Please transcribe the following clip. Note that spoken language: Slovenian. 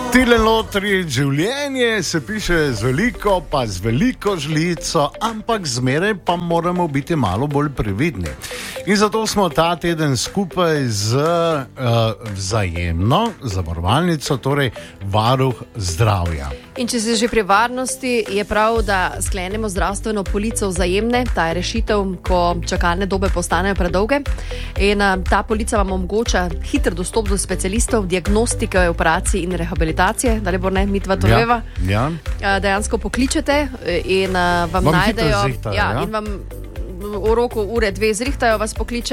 Tile lotri življenje se piše z veliko, pa z veliko žlico, ampak zmeraj pa moramo biti malo bolj previdni. In zato smo ta teden skupaj z Vzajemno zavarovalnico, torej Varuh zdravja. In če se že pri varnosti, je prav, da sklenemo zdravstveno polico Vzajemne. Ta je rešitev, ko čakalne dobe postanejo predolge. In ta polica vam omogoča hiter dostop do specialistov, diagnostike, operacij in rehabilitacije, da le bo ne mitva toreva. Ja. Dejansko pokličete in vam najdejo zrihtajo, in vam v roku ure, dve zrihtajo, vas pokliče.